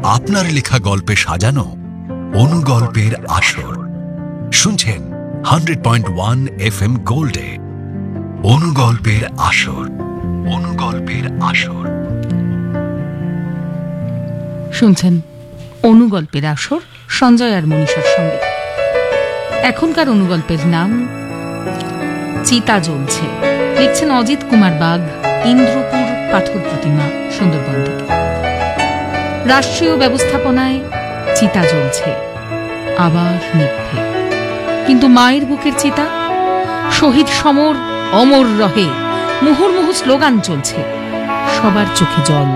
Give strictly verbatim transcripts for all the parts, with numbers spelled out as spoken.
আপনার লেখা গল্পে সাজানো অনুগল্পের আসর। শুনছেন hundred point one F M গোল্ডে অনুগল্পের আসর। অনুগল্পের আসর শুনছেন অনুগল্পের আসর সঞ্জয় আর মনীষার সঙ্গে। এখনকার অনুগল্পের নাম চিতা জ্বলছে। লিখছেন অজিত কুমার বাগ, ইন্দ্রপুর পাথর প্রতিমা, সুন্দরবন থেকে। রাষ্ট্রীয় ব্যবস্থাপনায় চিতা জ্বলছে, আবার নিভে। কিন্তু মায়ের বুকের চিতা, শহীদ সমর অমর রহে, মুহুর্মুহু স্লোগান চলছে, সবার চোখে জল।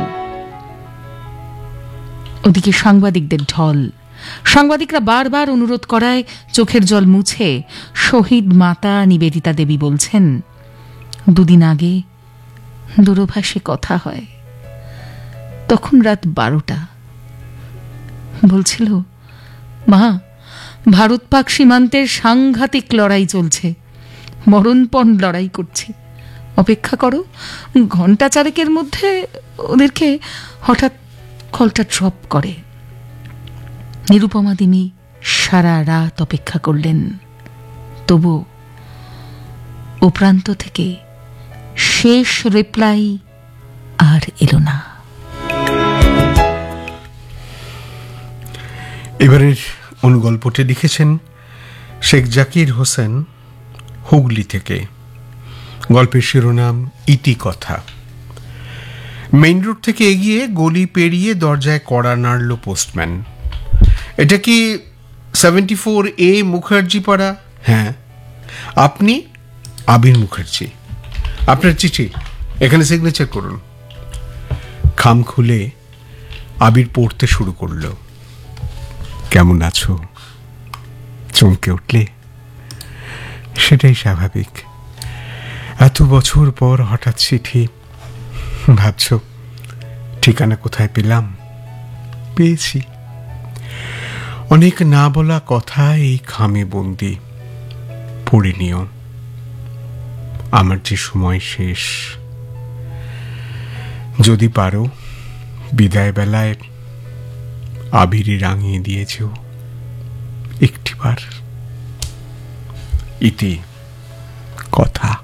ওদিকে সাংবাদিকদের ঢল। সাংবাদিকরা বারবার অনুরোধ করায় চোখের জল মুছে শহীদ মাতা নিবেদিতা দেবী বলছেন, দুদিন আগে দূরভাষে কথা হয়, তখন রাত বারোটা। বলছিল, মা, ভারত পাক সীমান্তের সাংঘাতিক লড়াই চলছে, মরণপণ লড়াই করছে, অপেক্ষা করো, ঘন্টা চারেকের মধ্যে ওদেরকে হঠাৎ কলটা ড্রপ করে। নিরুপমা দিমি সারা রাত অপেক্ষা করলেন, তবু ও প্রান্ত থেকে শেষ রিপ্লাই আর এলো না। এবারের অনুগল্পটি লিখেছেন শেখ জাকির হোসেন, হুগলি থেকে। গল্পের শিরোনাম ইতি কথা। মেইন রোড থেকে এগিয়ে গলি পেরিয়ে দরজায় কড়া নাড়ল পোস্টম্যান। এটা কি সেভেন্টি ফোর এ মুখার্জি পাড়া? হ্যাঁ, আপনি? আবির মুখার্জি। আপনার চিঠি, এখানে সিগনেচার করুন। খাম খুলে আবির পড়তে শুরু করল। কেমন আছো? চমকে উঠলে? সেটাই স্বাভাবিক, এত বছর পর হঠাৎ চিঠি। ভাবছ ঠিকানা কোথায় পেলাম? পেয়েছি। অনেক না বলা কথা এই খামে বন্দি। পড়ে নিও। আমার যে সময় শেষ। যদি পারো বিদায় বেলায় আবিরে রাঙিয়ে দিয়েছ একটিবার। ইতি কথা।